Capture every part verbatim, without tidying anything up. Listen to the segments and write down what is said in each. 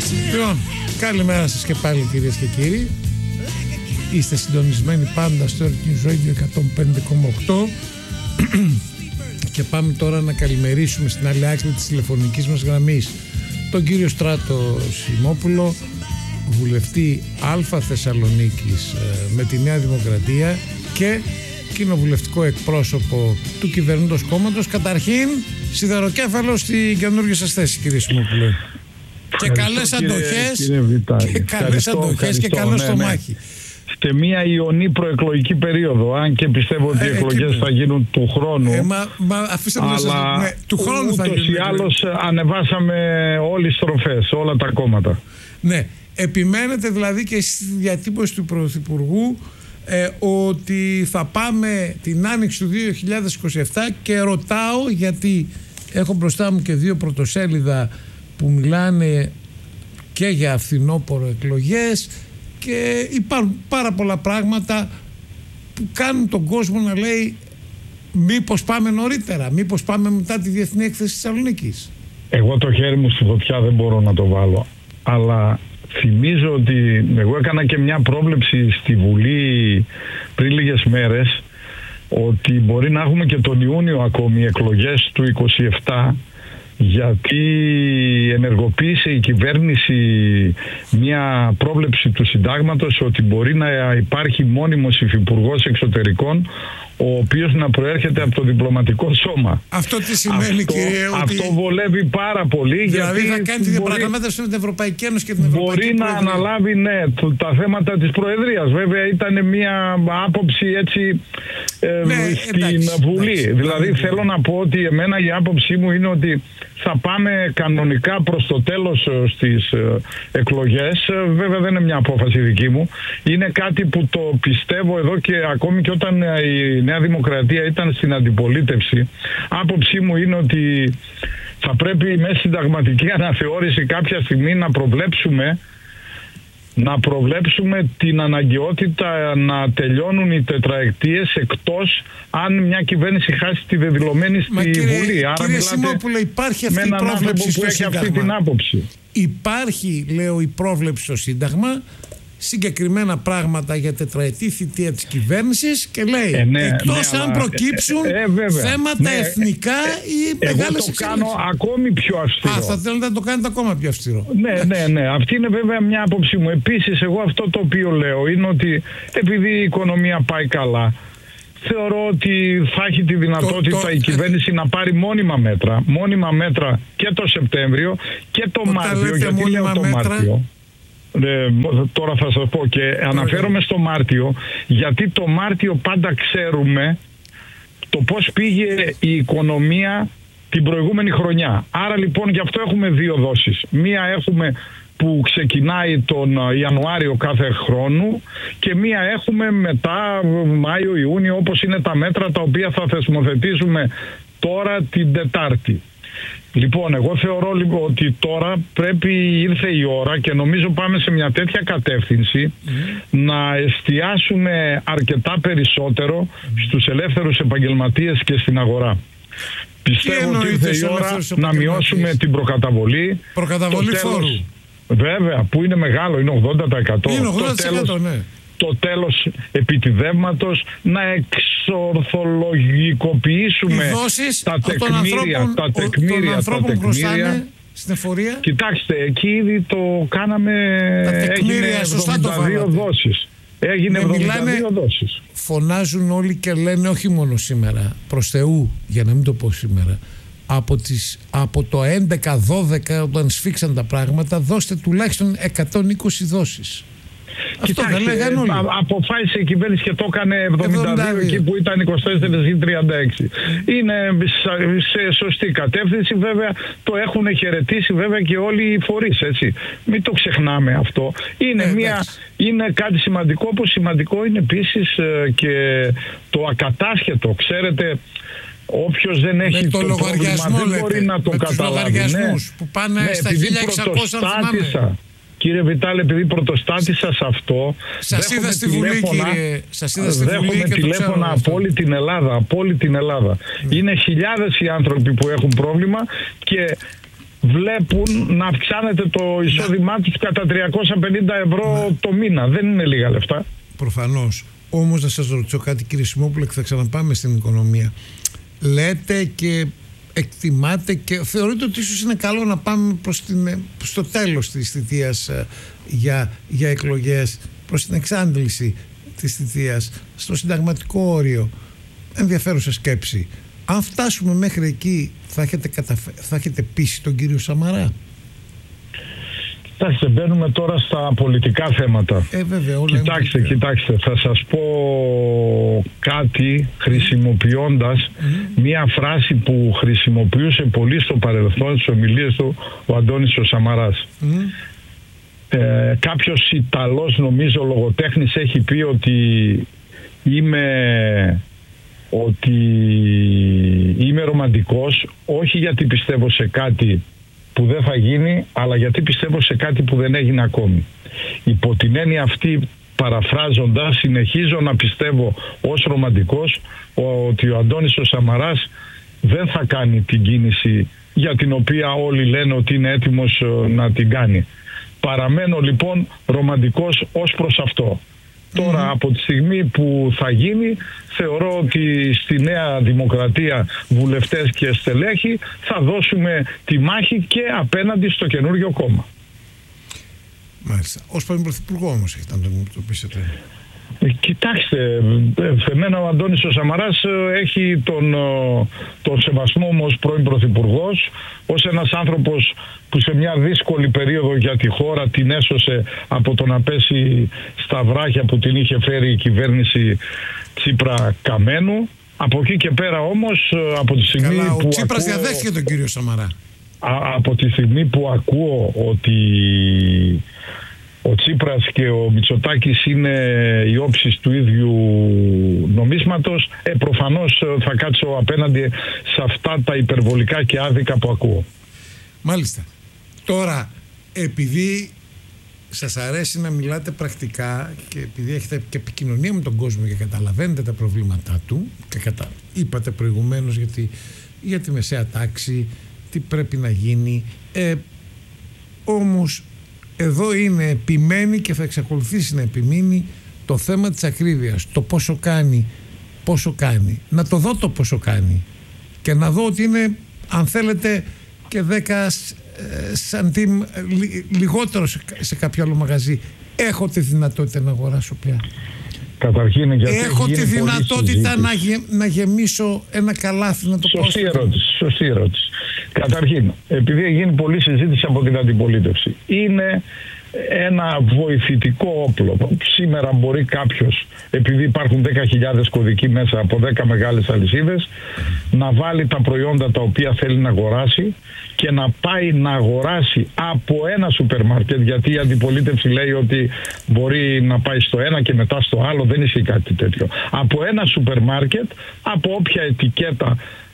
Λοιπόν, καλημέρα σας και πάλι κυρίες και κύριοι. Είστε συντονισμένοι πάντα στο Earth News Radio εκατόν πέντε κόμμα οκτώ. Και πάμε τώρα να καλημερίσουμε στην άλλη άκρη της τηλεφωνικής μας γραμμής τον κύριο Στράτο Σιμόπουλο, βουλευτή Α Θεσσαλονίκης με τη Νέα Δημοκρατία και κοινοβουλευτικό εκπρόσωπο του κυβερνώντος κόμματος. Καταρχήν, σιδεροκέφαλο στην καινούργια σας θέση, κύριε Σιμόπουλο. Και καλές αντοχές και καλές αντοχές και καλό στο μάχη. Σε μια ιονή προεκλογική περίοδο, αν και πιστεύω ότι οι ε, εκλογές θα γίνουν του χρόνου. Ε, μα, μα αφήστε αλλά σας, ναι, του χρόνου θα γίνουν. Ούτως ή άλλως ανεβάσαμε όλες τις στροφές, όλα τα κόμματα. Ναι, επιμένετε δηλαδή και στη διατύπωση του Πρωθυπουργού ε, ότι θα πάμε την άνοιξη του δύο χιλιάδες είκοσι επτά, και ρωτάω γιατί έχω μπροστά μου και δύο πρωτοσέλιδα που μιλάνε και για φθινόπωρο εκλογές, και υπάρχουν πάρα πολλά πράγματα που κάνουν τον κόσμο να λέει μήπως πάμε νωρίτερα, μήπως πάμε μετά τη Διεθνή Έκθεση της Θεσσαλονίκης. Εγώ το χέρι μου στη φωτιά δεν μπορώ να το βάλω, αλλά θυμίζω ότι εγώ έκανα και μια πρόβλεψη στη Βουλή πριν λίγες μέρες ότι μπορεί να έχουμε και τον Ιούνιο ακόμη εκλογές του είκοσι επτά, γιατί ενεργοποίησε η κυβέρνηση μια πρόβλεψη του συντάγματος ότι μπορεί να υπάρχει μόνιμος υφυπουργός εξωτερικών, ο οποίος να προέρχεται από το διπλωματικό σώμα. Αυτό τι σημαίνει, αυτό, κύριε? Αυτό ότι βολεύει πάρα πολύ. Δηλαδή γιατί θα κάνει τη διαπραγμάτευση με την Ευρωπαϊκή Ένωση και την Ευρωπαϊκή Μπορεί Προεδρία. να αναλάβει, ναι, τα θέματα της Προεδρίας. Βέβαια ήταν μια άποψη έτσι ε, ναι, στην εντάξει, Βουλή. εντάξει, δηλαδή εντάξει. θέλω να πω ότι εμένα η άποψή μου είναι ότι θα πάμε κανονικά προς το τέλος στις εκλογές. Βέβαια δεν είναι μια απόφαση δική μου. Είναι κάτι που το πιστεύω εδώ και ακόμη και όταν η Νέα Δημοκρατία ήταν στην αντιπολίτευση. Άποψή μου είναι ότι θα πρέπει μέσα στην συνταγματική αναθεώρηση κάποια στιγμή να προβλέψουμε να προβλέψουμε την αναγκαιότητα να τελειώνουν οι τετραετίες, εκτός αν μια κυβέρνηση χάσει τη δεδηλωμένη στη Μα Βουλή. κύριε, Άρα κύριε Σιμόπουλε, υπάρχει αυτή η πρόβλεψη στο που έχει Σύνταγμα. αυτή την άποψη. Υπάρχει, λέω, η πρόβλεψη στο Σύνταγμα, συγκεκριμένα πράγματα για τετραετή θητεία της κυβέρνησης, και λέει ε, ναι, εκτός ναι, αν προκύψουν ε, ε, θέματα ναι, εθνικά ή εγώ μεγάλες το εξέλιξεις. κάνω ακόμη πιο αυστηρό. Α, θα θέλετε να το κάνετε ακόμα πιο αυστηρό. Ναι, ναι, ναι. Αυτή είναι βέβαια μια άποψή μου. Επίσης, εγώ αυτό το οποίο λέω είναι ότι επειδή η οικονομία πάει καλά, θεωρώ ότι θα έχει τη δυνατότητα το, το, η κυβέρνηση ε, να πάρει μόνιμα μέτρα. Μόνιμα μέτρα και το Σεπτέμβριο και το Μάρτιο. Γιατί λέω το μέτρα, Μάρτιο. Ε, τώρα θα σας πω και αναφέρομαι στο Μάρτιο, γιατί το Μάρτιο πάντα ξέρουμε το πώς πήγε η οικονομία την προηγούμενη χρονιά. Άρα λοιπόν γι' αυτό έχουμε δύο δόσεις. Μία έχουμε που ξεκινάει τον Ιανουάριο κάθε χρόνου και μία έχουμε μετά Μάιο-Ιούνιο, όπως είναι τα μέτρα τα οποία θα θεσμοθετήσουμε τώρα την Τετάρτη. Λοιπόν, εγώ θεωρώ λοιπόν ότι τώρα πρέπει, ήρθε η ώρα και νομίζω πάμε σε μια τέτοια κατεύθυνση mm. να εστιάσουμε αρκετά περισσότερο mm. στους ελεύθερους επαγγελματίες και στην αγορά. Πιστεύω ότι ήρθε η ώρα να μειώσουμε την προκαταβολή. Προκαταβολή φόρου. Βέβαια, που είναι μεγάλο, είναι ογδόντα τοις εκατό. Είναι ογδόντα τοις εκατό, το τέλος, ναι. Το τέλος επιτιδεύματος, να εξορθολογικοποιήσουμε τα τεκμήρια, τα τεκμήρια, τα τεκμήρια. Στην εφορία. Κοιτάξτε, εκεί ήδη το κάναμε, τα τεκμήρια, σωστά εβδομήντα δύο δόσεις. Έγινε εβδομήντα δύο δόσεις. Φωνάζουν όλοι και λένε, όχι μόνο σήμερα, προς Θεού, για να μην το πω σήμερα, από, τις, από το έντεκα δώδεκα όταν σφίξαν τα πράγματα, δώστε τουλάχιστον εκατόν είκοσι δόσεις. Κοιτάξτε, αποφάσισε η κυβέρνηση και το έκανε εβδομήντα δύο εκεί που ήταν είκοσι τέσσερα ή τριάντα έξι. Είναι σε σωστή κατεύθυνση, βέβαια το έχουν χαιρετήσει βέβαια και όλοι οι φορείς, έτσι. Μην το ξεχνάμε αυτό. Είναι, ε, μια, είναι κάτι σημαντικό, που σημαντικό είναι επίσης και το ακατάσχετο. Ξέρετε, όποιος δεν έχει το, το λογαριασμό, πρόβλημα δεν μπορεί να το με καταλάβει. Τους λογαριασμούς, ναι, που πάνε ναι, στα χίλια εξακόσια, αν θυμάμαι. Κύριε Βιτάλη, επειδή πρωτοστάτησα σε αυτό, σας είδα στη Βουλή, κύριε. Σας είδα στη Βουλή και τηλέφωνα από όλη την Ελλάδα. Από όλη την Ελλάδα. Mm. Είναι χιλιάδες οι άνθρωποι που έχουν πρόβλημα και βλέπουν να αυξάνεται το εισόδημά τους κατά τριακόσια πενήντα ευρώ ναι. το μήνα. Δεν είναι λίγα λεφτά. Προφανώς. Όμως να σας ρωτήσω κάτι, κύριε Σιμόπουλε, και θα ξαναπάμε στην οικονομία. Λέτε και εκτιμάτε και θεωρείτε ότι ίσως είναι καλό να πάμε προς, την, προς το τέλος της θητείας για, για εκλογές, προς την εξάντληση της θητείας, στο συνταγματικό όριο. Ενδιαφέρουσα σκέψη. Αν φτάσουμε μέχρι εκεί, θα έχετε, καταφε... θα έχετε πείσει τον κύριο Σαμαρά? Κοιτάξτε, μπαίνουμε τώρα στα πολιτικά θέματα. Ε, βέβαια, όλα κοιτάξτε, κοιτάξτε, θα σας πω κάτι χρησιμοποιώντας mm. μία φράση που χρησιμοποιούσε πολύ στο παρελθόν στις ομιλίες του ο Αντώνης ο Σαμαράς. Mm. Ε, κάποιος Ιταλός, νομίζω λογοτέχνης, έχει πει ότι είμαι, ότι είμαι ρομαντικός όχι γιατί πιστεύω σε κάτι που δεν θα γίνει, αλλά γιατί πιστεύω σε κάτι που δεν έγινε ακόμη. Υπό την έννοια αυτή, παραφράζοντας, συνεχίζω να πιστεύω ως ρομαντικός ότι ο Αντώνης ο Σαμαράς δεν θα κάνει την κίνηση για την οποία όλοι λένε ότι είναι έτοιμος να την κάνει. Παραμένω λοιπόν ρομαντικός ως προς αυτό. Τώρα mm. από τη στιγμή που θα γίνει, θεωρώ ότι στη Νέα Δημοκρατία βουλευτές και στελέχη θα δώσουμε τη μάχη και απέναντι στο καινούργιο κόμμα. Μάλιστα. Ως πρώην Πρωθυπουργό όμως έχετε να τον το πείσετε? Ε, κοιτάξτε, εμένα ο Αντώνης ο Σαμαράς έχει τον, τον σεβασμό μου ως πρώην Πρωθυπουργός, ως ένας άνθρωπος που σε μια δύσκολη περίοδο για τη χώρα την έσωσε από το να πέσει στα βράχια που την είχε φέρει η κυβέρνηση Τσίπρα Καμένου. Από εκεί και πέρα όμως, από τη στιγμή Καλά, που ο Τσίπρας ακούω, διαδέχθηκε τον κύριο Σαμαρά. Α, από τη στιγμή που ακούω ότι ο Τσίπρας και ο Μητσοτάκης είναι οι όψεις του ίδιου νομίσματος, ε, προφανώς θα κάτσω απέναντι σε αυτά τα υπερβολικά και άδικα που ακούω. Μάλιστα. Τώρα, επειδή σας αρέσει να μιλάτε πρακτικά και επειδή έχετε και επικοινωνία με τον κόσμο και καταλαβαίνετε τα προβλήματά του και κατα... είπατε προηγουμένως για τη, για τη μεσαία τάξη, τι πρέπει να γίνει, ε, όμως εδώ είναι, επιμένει και θα εξακολουθήσει να επιμείνει το θέμα της ακρίβειας, το πόσο κάνει, πόσο κάνει. Να το δω το πόσο κάνει και να δω ότι είναι, αν θέλετε, και δέκα σαντίμ λιγότερο σε, σε κάποιο άλλο μαγαζί. Έχω τη δυνατότητα να αγοράσω πια. Καταρχήν, γιατί έχω τη δυνατότητα να, γε, να γεμίσω ένα καλάθι, να το πω. Σωστή ερώτηση, σωστή ερώτηση. Καταρχήν, επειδή έχει γίνει πολλή συζήτηση από την αντιπολίτευση, είναι ένα βοηθητικό όπλο. Σήμερα μπορεί κάποιος, επειδή υπάρχουν δέκα χιλιάδες κωδικοί μέσα από δέκα μεγάλες αλυσίδες, να βάλει τα προϊόντα τα οποία θέλει να αγοράσει και να πάει να αγοράσει από ένα σούπερ μάρκετ, γιατί η αντιπολίτευση λέει ότι μπορεί να πάει στο ένα και μετά στο άλλο. Δεν ισχύει κάτι τέτοιο. Από ένα σούπερ μάρκετ, από όποια ετικέτα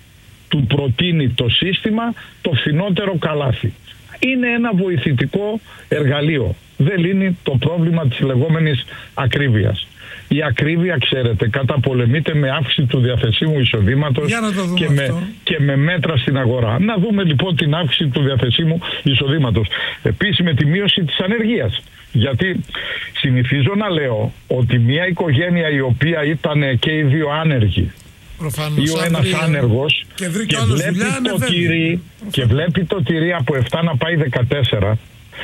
του προτείνει το σύστημα, το φθηνότερο καλάθι. Είναι ένα βοηθητικό εργαλείο. Δεν λύνει το πρόβλημα της λεγόμενης ακρίβειας. Η ακρίβεια, ξέρετε, καταπολεμείται με αύξηση του διαθεσίμου εισοδήματος και με, και με μέτρα στην αγορά. Να δούμε λοιπόν την αύξηση του διαθεσίμου εισοδήματος. Επίσης με τη μείωση της ανεργίας. Γιατί συνηθίζω να λέω ότι μια οικογένεια η οποία ήταν και οι δύο άνεργοι, προφανώς, ή ο ένας άνεργος και, και, βλέπει δουλειά, το ναι, τυρί, και βλέπει το τυρί από επτά να πάει δεκατέσσερα,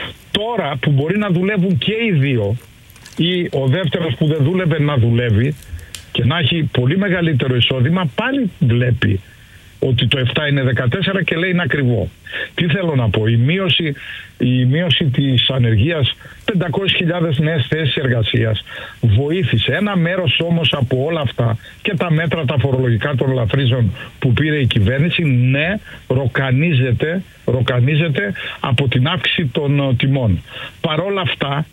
τώρα που μπορεί να δουλεύουν και οι δύο ή ο δεύτερος που δεν δούλευε να δουλεύει και να έχει πολύ μεγαλύτερο εισόδημα, πάλι βλέπει ότι το επτά είναι δεκατέσσερα και λέει είναι ακριβό. Τι θέλω να πω, η μείωση, η μείωση της ανεργίας, πεντακόσιες χιλιάδες νέες θέσεις εργασίας βοήθησε. Ένα μέρος όμως από όλα αυτά και τα μέτρα τα φορολογικά των ελαφρύζων που πήρε η κυβέρνηση, ναι, ροκανίζεται, ροκανίζεται από την αύξηση των τιμών. Παρόλα αυτά,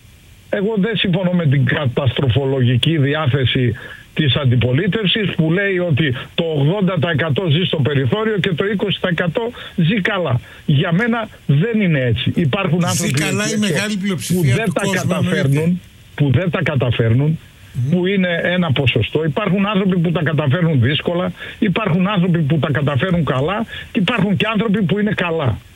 εγώ δεν συμφωνώ με την καταστροφολογική διάθεση της αντιπολίτευσης που λέει ότι το ογδόντα τοις εκατό ζει στο περιθώριο και το είκοσι τοις εκατό ζει καλά. Για μένα δεν είναι έτσι. Υπάρχουν άνθρωποι καλά, η μεγάλη που δεν τα καταφέρνουν, που δεν τα καταφέρνουν, mm. που είναι ένα ποσοστό. Υπάρχουν άνθρωποι που τα καταφέρνουν δύσκολα, υπάρχουν άνθρωποι που τα καταφέρνουν καλά και υπάρχουν και άνθρωποι που είναι καλά.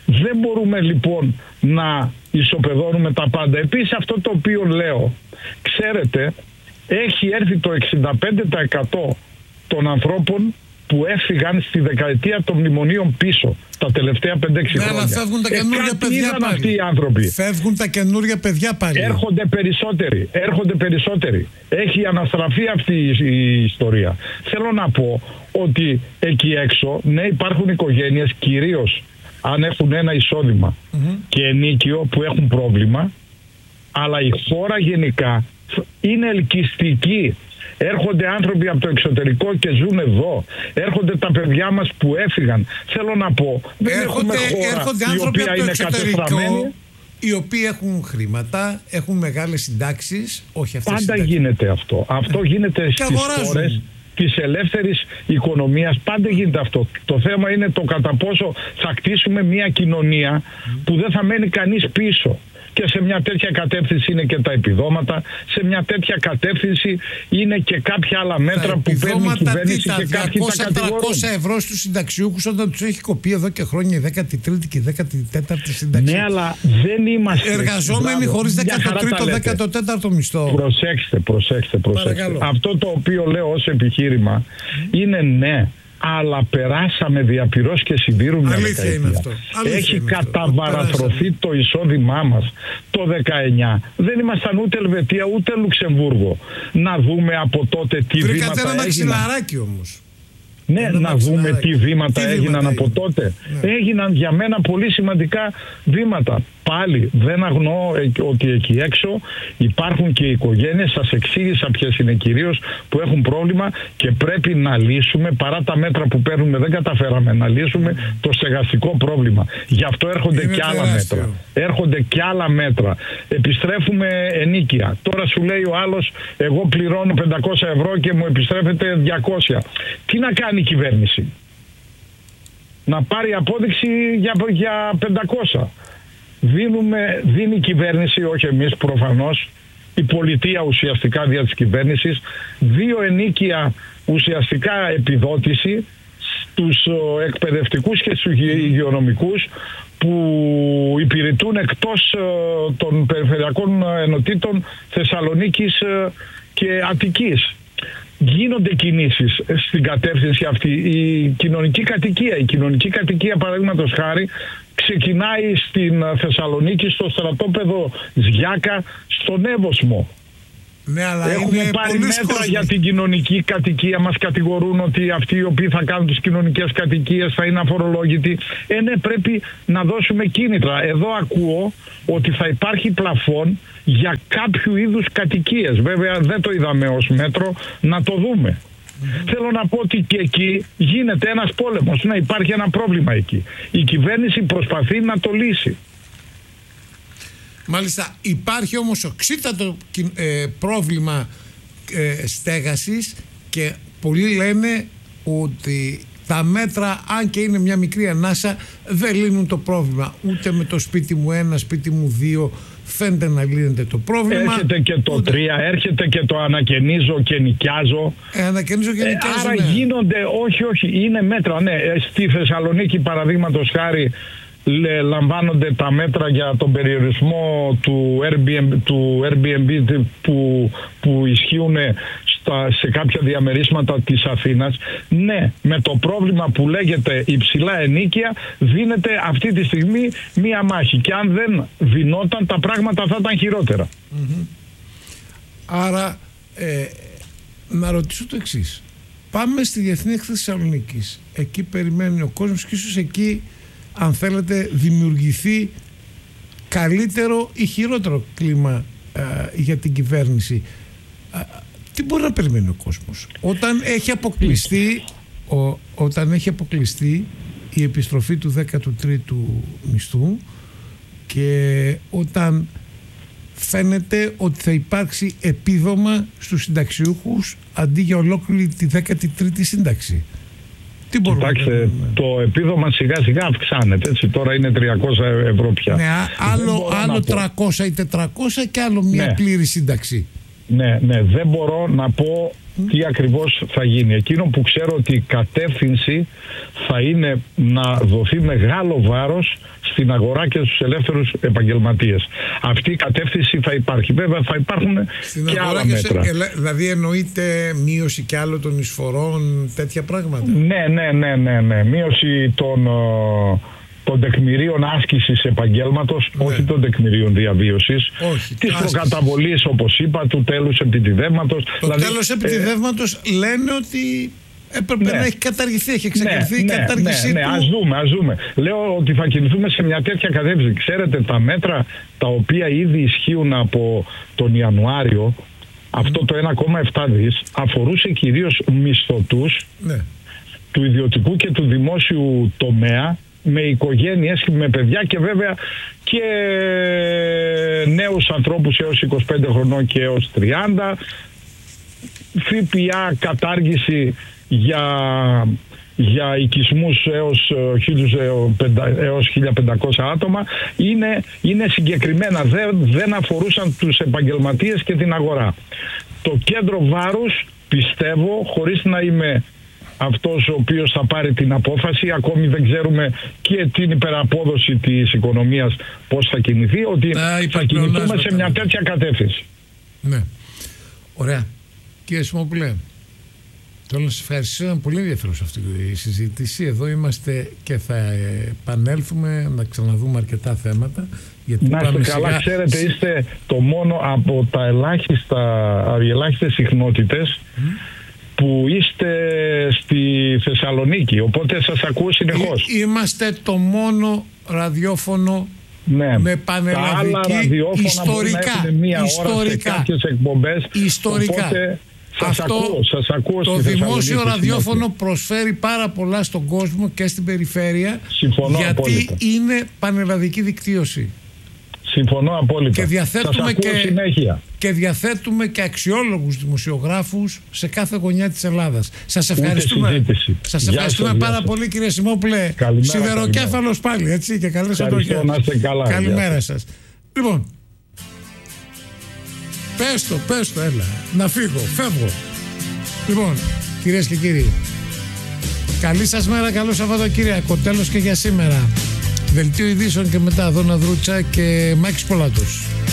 Δεν μπορούμε λοιπόν να ισοπεδώνουμε τα πάντα. Επίσης αυτό το οποίο λέω, ξέρετε, έχει έρθει το εξήντα πέντε τοις εκατό των ανθρώπων που έφυγαν στη δεκαετία των μνημονίων πίσω τα τελευταία πέντε έξι ναι, χρόνια. Αλλά φεύγουν τα καινούργια ε, παιδιά πάλι. Αυτοί οι άνθρωποι. Φεύγουν τα καινούργια παιδιά πάλι. Έρχονται περισσότεροι. Έρχονται περισσότεροι. Έχει αναστραφεί αυτή η ιστορία. Θέλω να πω ότι εκεί έξω, ναι, υπάρχουν οικογένειες, κυρίως αν έχουν ένα εισόδημα mm-hmm. και ενίκιο, που έχουν πρόβλημα, αλλά η χώρα γενικά είναι ελκυστική. Έρχονται άνθρωποι από το εξωτερικό και ζουν εδώ. Έρχονται τα παιδιά μας που έφυγαν. Θέλω να πω, δεν έρχονται, έχουμε χώρα έρχονται η οποία είναι κατεστραμμένη. Οι οποίοι έχουν χρήματα, έχουν μεγάλες συντάξεις, όχι αυτές. Πάντα συντάξεις. γίνεται αυτό. Αυτό ε. γίνεται και στις αγοράζουν. χώρες της ελεύθερης οικονομίας. Πάντα γίνεται αυτό. Το θέμα είναι το κατά πόσο θα κτίσουμε μια κοινωνία mm. που δεν θα μένει κανείς πίσω. Και σε μια τέτοια κατεύθυνση είναι και τα επιδόματα, σε μια τέτοια κατεύθυνση είναι και κάποια άλλα μέτρα που παίρνει η κυβέρνηση και κάποιοι τα κατηγορούν. τριακόσια ευρώ στους συνταξιούχους όταν τους έχει κοπεί εδώ και χρόνια η δέκατη τρίτη και η δέκατη τέταρτη σύνταξη. Ναι, αλλά δεν είμαστε εργαζόμενοι χωρίς δέκατο τρίτο, δέκατο τέταρτο μισθό. Προσέξτε, προσέξτε, προσέξτε. Αυτό το οποίο λέω ως επιχείρημα mm. είναι ναι. Αλλά περάσαμε διαπυρός και συντήρου μια δεκαετία. Έχει καταβαραθρωθεί το εισόδημά μας. Το δεκαεννιά δεν ήμασταν ούτε Ελβετία ούτε Λουξεμβούργο. Να δούμε από τότε τι Βρήκατε βήματα έγιναν. Βρήκατε ένα μαξιλαράκι όμως. Ναι, ένα να δούμε τι βήματα τι έγιναν βήματα από τότε. Ναι. Έγιναν για μένα πολύ σημαντικά βήματα. Πάλι δεν αγνοώ ότι εκεί έξω υπάρχουν και οικογένειες, σας εξήγησα ποιες είναι κυρίως, που έχουν πρόβλημα και πρέπει να λύσουμε, παρά τα μέτρα που παίρνουμε δεν καταφέραμε να λύσουμε mm. το στεγαστικό πρόβλημα. Γι' αυτό έρχονται είναι και άλλα τεράστιο. μέτρα. Έρχονται και άλλα μέτρα. Επιστρέφουμε ενίκεια. Τώρα σου λέει ο άλλος, εγώ πληρώνω πεντακόσια ευρώ και μου επιστρέφεται διακόσια. Τι να κάνει η κυβέρνηση? Να πάρει απόδειξη για, για πεντακόσια. Δίνουμε, δίνει η κυβέρνηση, όχι εμείς προφανώς, η πολιτεία ουσιαστικά δια της κυβέρνησης, δύο ενίκια ουσιαστικά επιδότηση στους εκπαιδευτικούς και στους υγειονομικούς που υπηρετούν εκτός των περιφερειακών ενωτήτων Θεσσαλονίκης και Αττικής. Γίνονται κινήσεις στην κατεύθυνση αυτή. Η κοινωνική κατοικία, η κοινωνική κατοικία παραδείγματος χάρη ξεκινάει στην Θεσσαλονίκη στο στρατόπεδο Ζιάκα στον Εύωσμο. Ναι, αλλά έχουμε είναι πάρει μέτρα κόσμοι. για την κοινωνική κατοικία. Μας κατηγορούν ότι αυτοί οι οποίοι θα κάνουν τις κοινωνικές κατοικίες θα είναι αφορολόγητοι. Ε, ναι, πρέπει να δώσουμε κίνητρα. Εδώ ακούω ότι θα υπάρχει πλαφόν για κάποιου είδους κατοικίες. Βέβαια δεν το είδαμε ως μέτρο, να το δούμε. Mm-hmm. Θέλω να πω ότι και εκεί γίνεται ένας πόλεμος. Να υπάρχει ένα πρόβλημα εκεί. Η κυβέρνηση προσπαθεί να το λύσει. Μάλιστα, υπάρχει όμως οξύτατο ε, πρόβλημα ε, στέγασης και πολλοί λένε ότι τα μέτρα, αν και είναι μια μικρή ανάσα, δεν λύνουν το πρόβλημα. Ούτε με το σπίτι μου ένα, σπίτι μου δύο φαίνεται να λύνεται το πρόβλημα. Έρχεται και το ούτε... τρία, έρχεται και το ανακαινίζω και νοικιάζω. Ε, ανακαινίζω και νοικιάζω, ε, άρα ναι. γίνονται, όχι, όχι, είναι μέτρα. Ναι, στη Θεσσαλονίκη παραδείγματος χάρη λαμβάνονται τα μέτρα για τον περιορισμό του Airbnb, του Airbnb που, που ισχύουν στα, σε κάποια διαμερίσματα της Αθήνας. Ναι, με το πρόβλημα που λέγεται υψηλά ενίκεια δίνεται αυτή τη στιγμή μία μάχη και αν δεν δινόταν τα πράγματα θα ήταν χειρότερα. Mm-hmm. Άρα ε, να ρωτήσω το εξής. Πάμε στη Διεθνή Έκθεση Θεσσαλονίκης. Εκεί περιμένει ο κόσμος και ίσως εκεί, αν θέλετε, δημιουργηθεί καλύτερο ή χειρότερο κλίμα ε, για την κυβέρνηση. Ε, τι μπορεί να περιμένει ο κόσμος όταν έχει αποκλειστεί, ο, όταν έχει αποκλειστεί η επιστροφή του δέκατου τρίτου μισθού και όταν φαίνεται ότι θα υπάρξει επίδομα στους συνταξιούχους αντί για ολόκληρη τη δέκατη τρίτη σύνταξη? Τι Κοιτάξτε, το επίδομα σιγά σιγά αυξάνεται, έτσι, τώρα είναι τριακόσια ευρώ πια. Ναι, άλλο, άλλο τριακόσια ή τετρακόσια και άλλο μια ναι. πλήρη σύνταξη. ναι, ναι, δεν μπορώ να πω τι ακριβώς θα γίνει. Εκείνο που ξέρω ότι η κατεύθυνση θα είναι να δοθεί μεγάλο βάρος στην αγορά και στους ελεύθερους επαγγελματίες. Αυτή η κατεύθυνση θα υπάρχει. Βέβαια θα υπάρχουν στην και αγορά άλλα και μέτρα. σε, δηλαδή εννοείται μείωση κι άλλο των εισφορών, τέτοια πράγματα. Ναι, ναι, ναι, ναι, ναι. Μείωση των... των τεκμηρίων άσκησης επαγγέλματος, ναι. όχι των τεκμηρίων διαβίωσης, της προκαταβολής, όπως είπα, του τέλους επιτιδεύματος. Το δηλαδή, τέλος επιτιδεύματος ε... λένε ότι έπρεπε ναι. να έχει καταργηθεί, έχει εξαγγελθεί η ναι, κατάργησή ναι, ναι, του. Ναι, ας δούμε, ας δούμε. Λέω ότι θα κινηθούμε σε μια τέτοια κατεύθυνση. Ξέρετε, τα μέτρα τα οποία ήδη ισχύουν από τον Ιανουάριο, mm. αυτό το ένα κόμμα επτά δις, αφορούσε κυρίως μισθωτούς ναι. του ιδιωτικού και του δημόσιου τομέα, με οικογένειες, με παιδιά και βέβαια και νέους ανθρώπους έως είκοσι πέντε χρονών και έως τριάντα, ΦΠΑ κατάργηση για, για οικισμούς έως, έως χίλια πεντακόσια άτομα. Είναι, είναι συγκεκριμένα, δεν, δεν αφορούσαν τους επαγγελματίες και την αγορά. Το κέντρο βάρους, πιστεύω, χωρίς να είμαι αυτός ο οποίος θα πάρει την απόφαση, ακόμη δεν ξέρουμε και την υπεραπόδοση της οικονομίας πώς θα κινηθεί, ότι Α, θα κινηθούμε σε μια τέτοια κατεύθυνση. Ναι. Ωραία. Κύριε Σιμόπουλε, θέλω να σας ευχαριστήσω. Ήταν πολύ ενδιαφέρουσα αυτή η συζήτηση. Εδώ είμαστε και θα επανέλθουμε να ξαναδούμε αρκετά θέματα. Γιατί να είστε καλά, σιγά... ξέρετε, είστε το μόνο από τα ελάχιστα, οι ελάχιστες συχνότητες mm. που είστε στη Θεσσαλονίκη, οπότε σας ακούω συνεχώς. Είμαστε το μόνο ραδιόφωνο ναι. με πανελλαδική ιστορικά. Μία ιστορικά. Ώρα σε κάποιες εκπομπές, ιστορικά. Οπότε σας αυτό ακούω, σας ακούω το στη δημόσιο ραδιόφωνο συνέχεια. Προσφέρει πάρα πολλά στον κόσμο και στην περιφέρεια. Συμφωνώ γιατί απόλυτα. Είναι πανελλαδική δικτύωση. Συμφωνώ απόλυτα. Και διαθέτουμε, και, συνέχεια. και διαθέτουμε και αξιόλογους δημοσιογράφους σε κάθε γωνιά της Ελλάδας. Σας ευχαριστούμε, σας ευχαριστούμε σας, πάρα πολύ, κύριε Σιμόπουλε. Σιδεροκέφαλος πάλι, έτσι, και καλές ατοχές. Καλά, καλημέρα σας. Λοιπόν, πες το, πες το, έλα. Να φύγω, φεύγω. Λοιπόν, κυρίες και κύριοι, καλή σας μέρα, καλό Σαββατοκύριακο. Τέλος και για σήμερα. Δελτίο ειδήσεων και μετά Δώνα Δρούτσα και Μάκης Πολάτος.